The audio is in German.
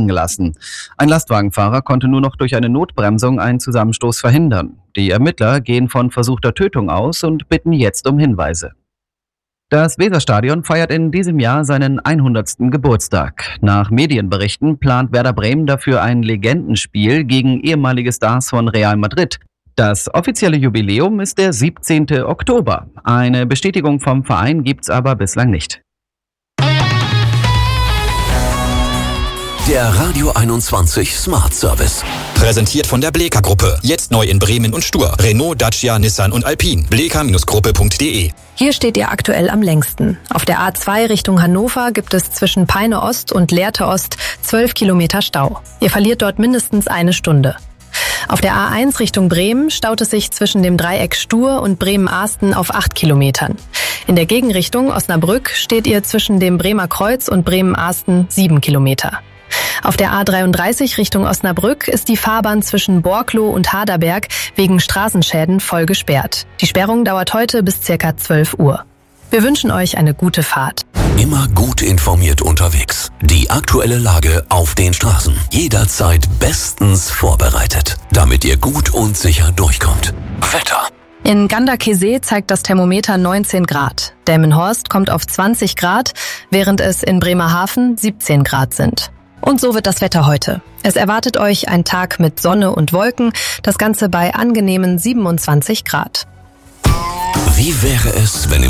hängen gelassen. Ein Lastwagenfahrer konnte nur noch durch eine Notbremsung einen Zusammenstoß verhindern. Die Ermittler gehen von versuchter Tötung aus und bitten jetzt um Hinweise. Das Weserstadion feiert in diesem Jahr seinen 100. Geburtstag. Nach Medienberichten plant Werder Bremen dafür ein Legendenspiel gegen ehemalige Stars von Real Madrid. Das offizielle Jubiläum ist der 17. Oktober. Eine Bestätigung vom Verein gibt's aber bislang nicht. Der Radio 21 Smart Service. Präsentiert von der Bleeker Gruppe. Jetzt neu in Bremen und Stur. Renault, Dacia, Nissan und Alpine. bleeker-gruppe.de. Hier steht ihr aktuell am längsten. Auf der A2 Richtung Hannover gibt es zwischen Peine Ost und Lehrte Ost 12 Kilometer Stau. Ihr verliert dort mindestens eine Stunde. Auf der A1 Richtung Bremen staut es sich zwischen dem Dreieck Stur und Bremen-Ahsten auf 8 Kilometern. In der Gegenrichtung Osnabrück steht ihr zwischen dem Bremer Kreuz und Bremen-Ahsten 7 Kilometer. Auf der A33 Richtung Osnabrück ist die Fahrbahn zwischen Borkloh und Haderberg wegen Straßenschäden voll gesperrt. Die Sperrung dauert heute bis ca. 12 Uhr. Wir wünschen euch eine gute Fahrt. Immer gut informiert unterwegs. Die aktuelle Lage auf den Straßen. Jederzeit bestens vorbereitet, damit ihr gut und sicher durchkommt. Wetter. In Ganderkesee zeigt das Thermometer 19 Grad. Delmenhorst kommt auf 20 Grad, während es in Bremerhaven 17 Grad sind. Und so wird das Wetter heute. Es erwartet euch ein Tag mit Sonne und Wolken, das Ganze bei angenehmen 27 Grad. Wie wäre es, wenn